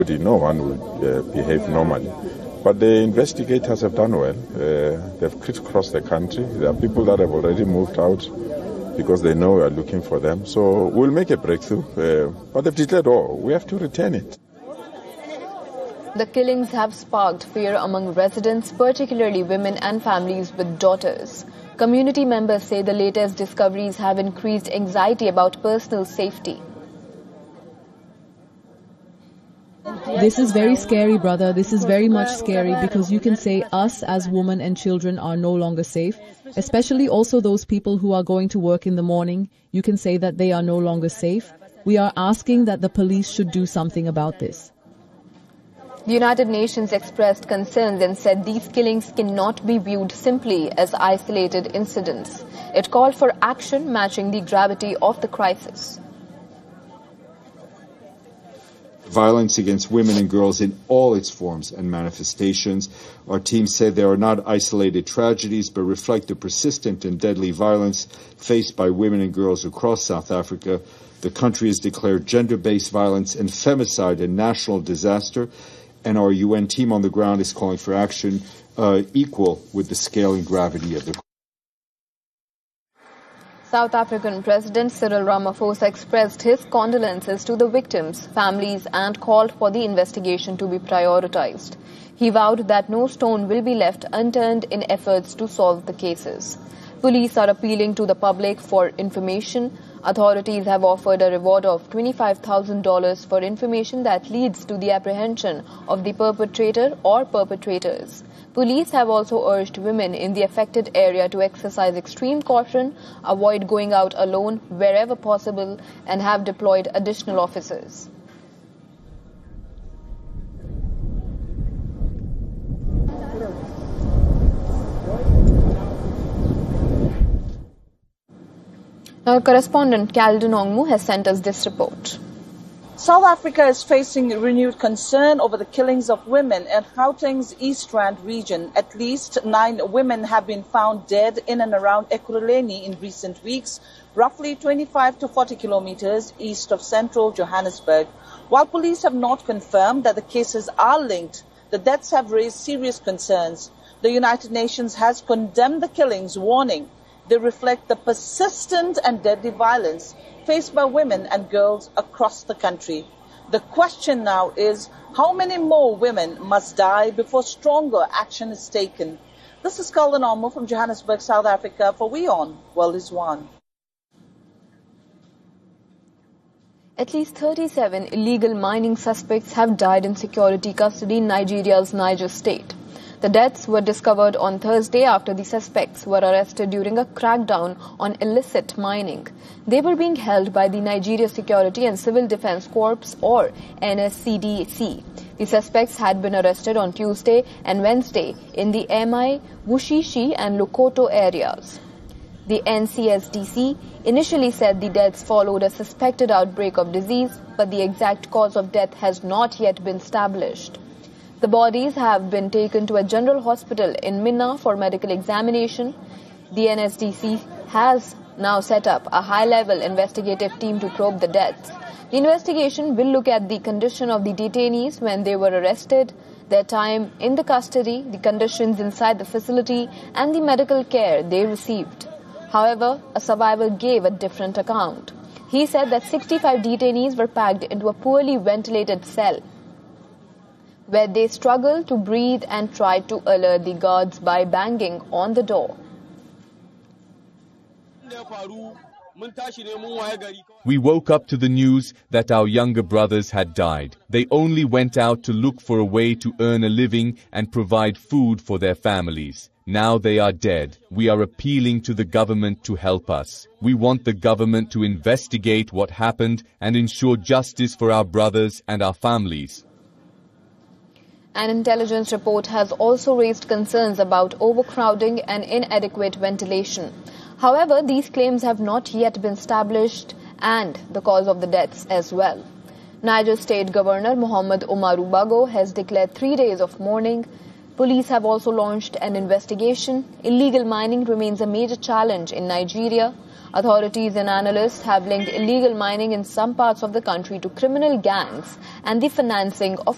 No one will behave normally. But the investigators have done well. They've crisscrossed the country. There are people that have already moved out because they know we are looking for them. So we'll make a breakthrough. But they've declared war. We have to return it. The killings have sparked fear among residents, particularly women and families with daughters. Community members say the latest discoveries have increased anxiety about personal safety. This is very scary, brother. This is very much scary because you can say us as women and children are no longer safe, especially also those people who are going to work in the morning. You can say that they are no longer safe. We are asking that the police should do something about this. The United Nations expressed concerns and said these killings cannot be viewed simply as isolated incidents. It called for action matching the gravity of the crisis. Violence against women and girls in all its forms and manifestations. Our team said they are not isolated tragedies, but reflect the persistent and deadly violence faced by women and girls across South Africa. The country has declared gender-based violence and femicide a national disaster, and our UN team on the ground is calling for action equal with the scale and gravity of the crime. South African President Cyril Ramaphosa expressed his condolences to the victims' families and called for the investigation to be prioritized. He vowed that no stone will be left unturned in efforts to solve the cases. Police are appealing to the public for information. Authorities have offered a reward of $25,000 for information that leads to the apprehension of the perpetrator or perpetrators. Police have also urged women in the affected area to exercise extreme caution, avoid going out alone wherever possible, and have deployed additional officers. Now, correspondent Calden Ongmu has sent us this report. South Africa is facing renewed concern over the killings of women in Gauteng's East Rand region. At least 9 women have been found dead in and around Ekurhuleni in recent weeks, roughly 25 to 40 kilometers east of central Johannesburg. While police have not confirmed that the cases are linked, the deaths have raised serious concerns. The United Nations has condemned the killings, warning they reflect the persistent and deadly violence faced by women and girls across the country. The question now is, how many more women must die before stronger action is taken? This is Calden Ongmu from Johannesburg, South Africa for WION World is One. At least 37 illegal mining suspects have died in security custody in Nigeria's Niger state. The deaths were discovered on Thursday after the suspects were arrested during a crackdown on illicit mining. They were being held by the Nigeria Security and Civil Defense Corps, or NSCDC. The suspects had been arrested on Tuesday and Wednesday in the Emai, Wushishi and Lukoto areas. The NCSDC initially said the deaths followed a suspected outbreak of disease, but the exact cause of death has not yet been established. The bodies have been taken to a general hospital in Minna for medical examination. The NSDC has now set up a high-level investigative team to probe the deaths. The investigation will look at the condition of the detainees when they were arrested, their time in the custody, the conditions inside the facility, and the medical care they received. However, a survivor gave a different account. He said that 65 detainees were packed into a poorly ventilated cell, where they struggled to breathe and tried to alert the guards by banging on the door. We woke up to the news that our younger brothers had died. They only went out to look for a way to earn a living and provide food for their families. Now they are dead. We are appealing to the government to help us. We want the government to investigate what happened and ensure justice for our brothers and our families. An intelligence report has also raised concerns about overcrowding and inadequate ventilation. However, these claims have not yet been established, and the cause of the deaths as well. Niger State Governor Muhammad Umaru Bago has declared 3 days of mourning. Police have also launched an investigation. Illegal mining remains a major challenge in Nigeria. Authorities and analysts have linked illegal mining in some parts of the country to criminal gangs and the financing of